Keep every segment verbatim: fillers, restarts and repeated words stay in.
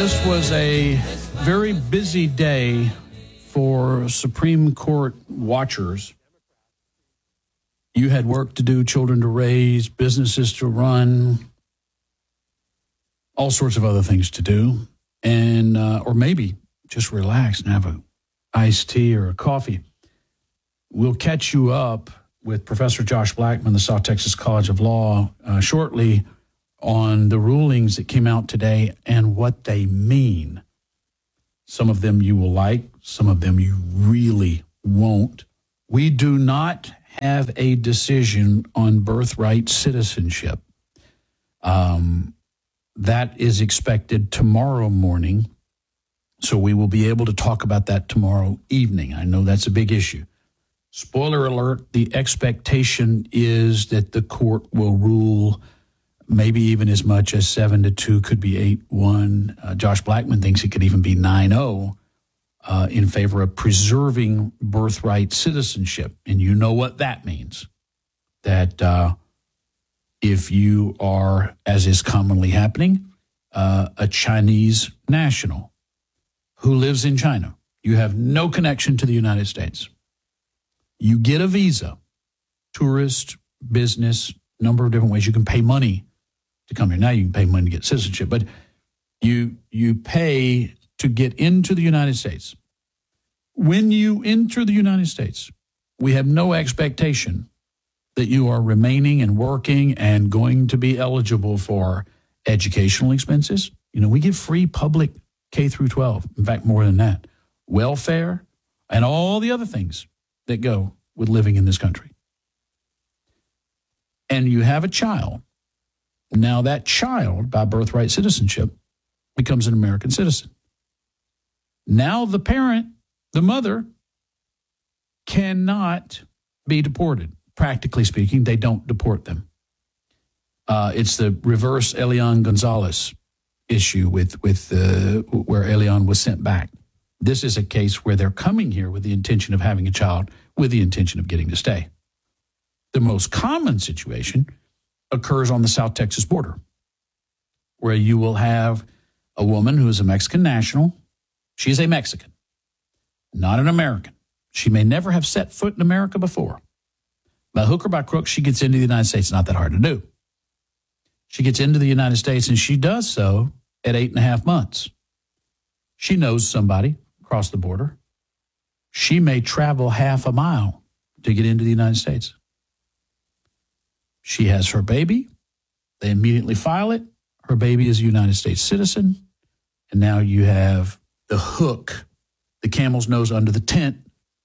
This was a very busy day for Supreme Court watchers. You had work to do, children to raise, businesses to run, all sorts of other things to do, and uh, or maybe just relax and have a iced tea or a coffee. We'll catch you up with Professor Josh Blackman, the South Texas College of Law, uh, shortly on the rulings that came out today and what they mean. Some of them you will like, some of them you really won't. We do not have a decision on birthright citizenship. Um, that is expected tomorrow morning, so we will be able to talk about that tomorrow evening. I know that's a big issue. Spoiler alert, the expectation is that the court will rule maybe even as much as seven to two, could be eight one. Uh, Josh Blackman thinks it could even be nine oh uh, in favor of preserving birthright citizenship. And you know what that means. That uh, if you are, as is commonly happening, uh, a Chinese national who lives in China, you have no connection to the United States. You get a visa, tourist, business, number of different ways. You can pay money to come here. Now you can pay money to get citizenship, but you you pay to get into the United States. When you enter the United States, we have no expectation that you are remaining and working and going to be eligible for educational expenses. You know, we give free public K through twelve. In fact, more than that, welfare and all the other things that go with living in this country. And you have a child. Now that child, by birthright citizenship, becomes an American citizen. Now the parent, the mother, cannot be deported. Practically speaking, they don't deport them. Uh, it's the reverse Elian Gonzalez issue with, with uh, where Elian was sent back. This is a case where they're coming here with the intention of having a child, with the intention of getting to stay. The most common situation occurs on the South Texas border, where you will have a woman who is a Mexican national. She's a Mexican, not an American. She may never have set foot in America before. By hook or by crook, she gets into the United States. It's not that hard to do. She gets into the United States, and she does so at eight and a half months. She knows somebody across the border. She may travel half a mile to get into the United States. She has her baby. They immediately file it. Her baby is a United States citizen. And now you have the hook, the camel's nose under the tent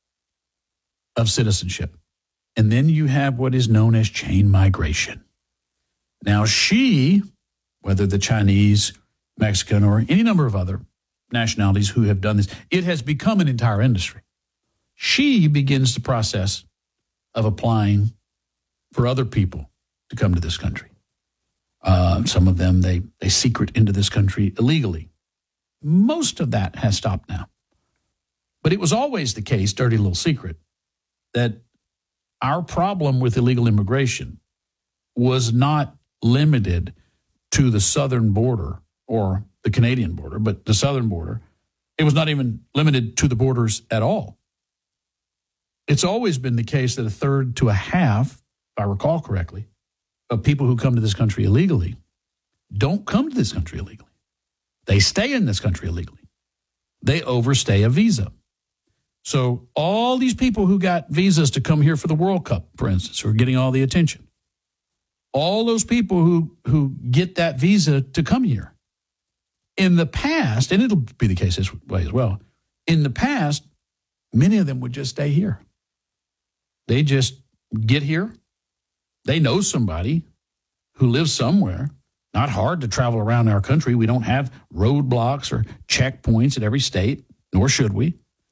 of citizenship. And then you have what is known as chain migration. Now she, whether the Chinese, Mexican, or any number of other nationalities who have done this, it has become an entire industry. She begins the process of applying for other people to come to this country. Uh, some of them, they, they secret into this country illegally. Most of that has stopped now. But it was always the case, dirty little secret, that our problem with illegal immigration was not limited to the southern border or the Canadian border, but the southern border. It was not even limited to the borders at all. It's always been the case that a third to a half, if I recall correctly, of people who come to this country illegally don't come to this country illegally. They stay in this country illegally. They overstay a visa. So all these people who got visas to come here for the World Cup, for instance, who are getting all the attention, all those people who, who get that visa to come here, in the past, and it'll be the case this way as well, in the past, many of them would just stay here. They just get here. They know somebody who lives somewhere. Not hard to travel around our country. We don't have roadblocks or checkpoints at every state, nor should we.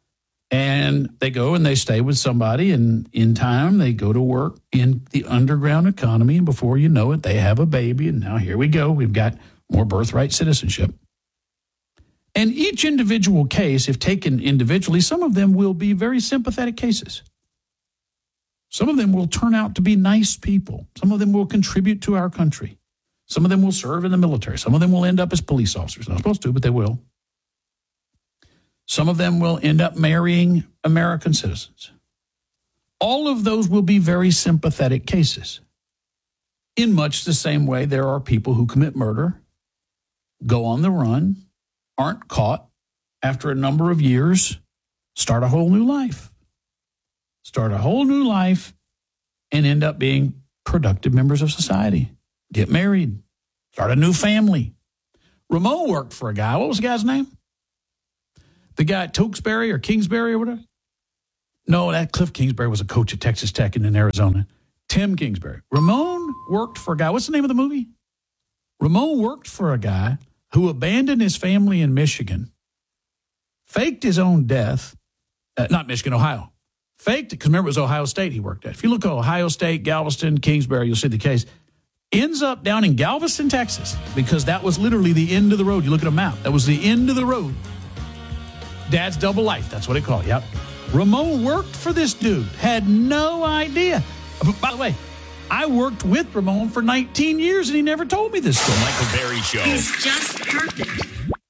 And they go and they stay with somebody, and in time they go to work in the underground economy, and before you know it, they have a baby, and now here we go. We've got more birthright citizenship. And each individual case, if taken individually, some of them will be very sympathetic cases. Some of them will turn out to be nice people. Some of them will contribute to our country. Some of them will serve in the military. Some of them will end up as police officers. Not supposed to, but they will. Some of them will end up marrying American citizens. All of those will be very sympathetic cases. In much the same way, there are people who commit murder, go on the run, aren't caught, after a number of years, start a whole new life. Start a whole new life and end up being productive members of society. Get married, start a new family. Ramon worked for a guy. What was the guy's name? The guy at Tewksbury or Kingsbury or whatever? No, that Cliff Kingsbury was a coach at Texas Tech and in Arizona. Tim Kingsbury. Ramon worked for a guy. What's the name of the movie? Ramon worked for a guy who abandoned his family in Michigan, faked his own death, uh, not Michigan, Ohio. Faked it, because remember, it was Ohio State he worked at. If you look at Ohio State, Galveston, Kingsbury, you'll see the case. Ends up down in Galveston, Texas, because that was literally the end of the road. You look at a map. That was the end of the road. Dad's double life. That's what they call it. Yep. Ramon worked for this dude. Had no idea. By the way, I worked with Ramon for nineteen years, and he never told me this story. Michael Berry Show. He's just perfect.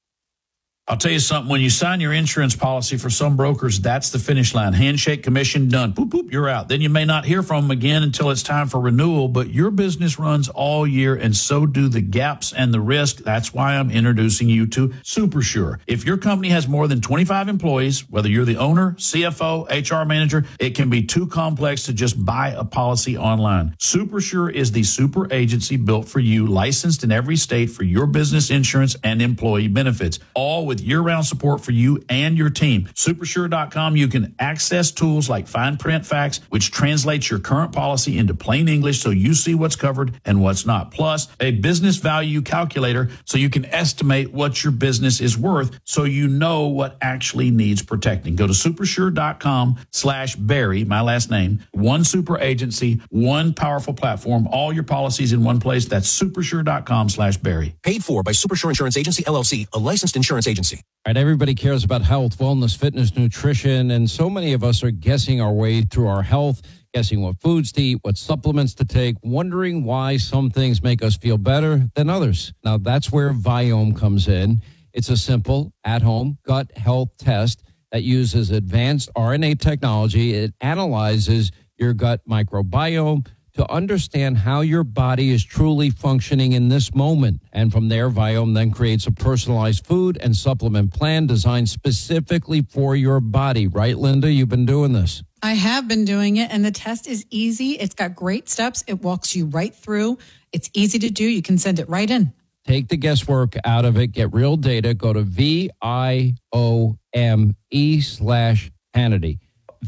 I'll tell you something. When you sign your insurance policy for some brokers, that's the finish line. Handshake, commission, done. Boop, boop, you're out. Then you may not hear from them again until it's time for renewal, but your business runs all year, and so do the gaps and the risk. That's why I'm introducing you to SuperSure. If your company has more than twenty-five employees, whether you're the owner, C F O, H R manager, it can be too complex to just buy a policy online. SuperSure is the super agency built for you, licensed in every state for your business insurance and employee benefits, all with year-round support for you and your team. Supersure dot com, you can access tools like fine print facts, which translates your current policy into plain English so you see what's covered and what's not. Plus, a business value calculator so you can estimate what your business is worth so you know what actually needs protecting. Go to supersure dot com slash Barry, my last name, one super agency, one powerful platform, all your policies in one place. That's supersure dot com slash Barry. Paid for by Supersure Insurance Agency, L L C, a licensed insurance agency. All right, everybody cares about health, wellness, fitness, nutrition, and so many of us are guessing our way through our health, guessing what foods to eat, what supplements to take, wondering why some things make us feel better than others. Now, that's where Viome comes in. It's a simple, at-home gut health test that uses advanced R N A technology. It analyzes your gut microbiome to understand how your body is truly functioning in this moment. And from there, Viome then creates a personalized food and supplement plan designed specifically for your body. Right, Linda? You've been doing this. I have been doing it, and the test is easy. It's got great steps. It walks you right through. It's easy to do. You can send it right in. Take the guesswork out of it. Get real data. Go to V I O M E slash Hannity.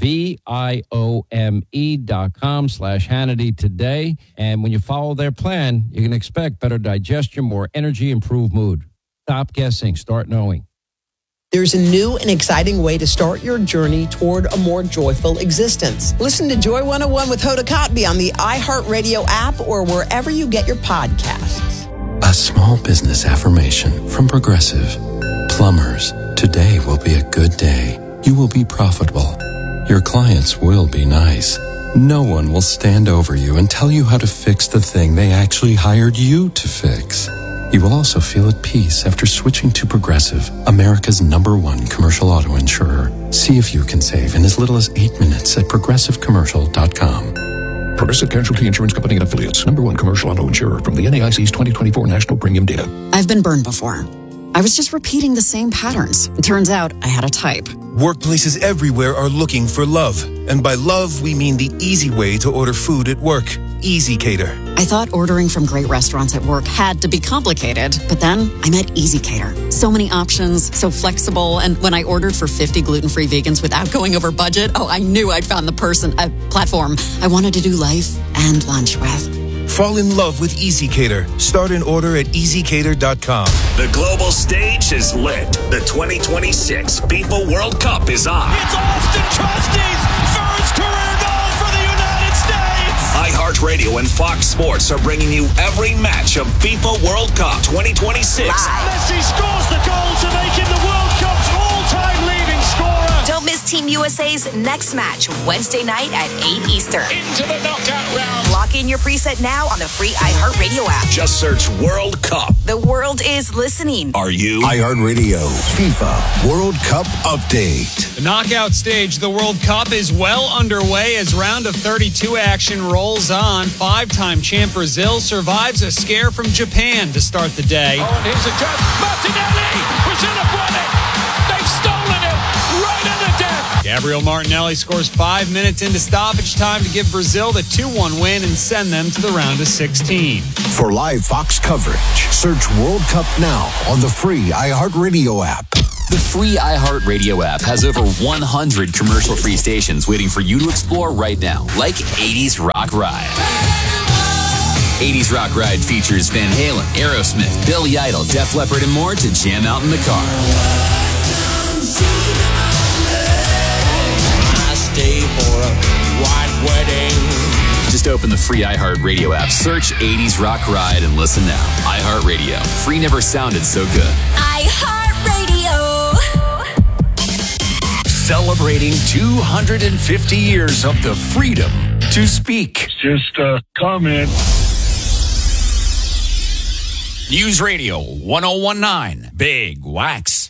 V-I-O-M-E dot com slash Hannity today. And when you follow their plan, you can expect better digestion, more energy, improved mood. Stop guessing. Start knowing. There's a new and exciting way to start your journey toward a more joyful existence. Listen to Joy one oh one with Hoda Kotb on the iHeartRadio app or wherever you get your podcasts. A small business affirmation from Progressive. Plumbers, today will be a good day. You will be profitable. Your clients will be nice. No one will stand over you and tell you how to fix the thing they actually hired you to fix. You will also feel at peace after switching to Progressive, America's number one commercial auto insurer. See if you can save in as little as eight minutes at progressive commercial dot com. Progressive Casualty Insurance Company and Affiliates, number one commercial auto insurer from the N A I C's twenty twenty-four National Premium Data. I've been burned before. I was just repeating the same patterns. It turns out I had a type. Workplaces everywhere are looking for love. And by love, we mean the easy way to order food at work. Easy Cater. I thought ordering from great restaurants at work had to be complicated, but then I met Easy Cater. So many options, so flexible, and when I ordered for fifty gluten-free vegans without going over budget, oh, I knew I'd found the person, a platform I wanted to do life and lunch with. Fall in love with Easy Cater. Start an order at easy cater dot com. The global stage is lit. The twenty twenty-six FIFA World Cup is on. It's Austin Trusty's first career goal for the United States. iHeartRadio and Fox Sports are bringing you every match of FIFA World Cup twenty twenty-six. Messi scores the goal to make him the World Cup's all-time leading scorer. Don't miss Team U S A's next match Wednesday night at eight Eastern. Into the knockout round. Lock in your preset now on the free iHeartRadio app. Just search World Cup. The world is listening. Are you? iHeartRadio FIFA World Cup update. The knockout stage of the World Cup is well underway as round of thirty-two action rolls on. Five-time champ Brazil survives a scare from Japan to start the day. Oh, and here's a chance. Martinelli! Brazil have won it! They've stolen it! Right at the death! Gabriel Martinelli scores five minutes into stoppage time to give Brazil the two one win and send them to the round of sixteen. For live Fox coverage, search World Cup now on the free iHeartRadio app. The free iHeartRadio app has over one hundred commercial-free stations waiting for you to explore right now, like eighties Rock Ride. eighties Rock Ride features Van Halen, Aerosmith, Billy Idol, Def Leppard, and more to jam out in the car. I stay for a white wedding. Just open the free iHeartRadio app, search eighties Rock Ride, and listen now. iHeartRadio. Free never sounded so good. iHeartRadio. Celebrating two hundred fifty years of the freedom to speak. Just a comment. News Radio one oh one nine Big Wax.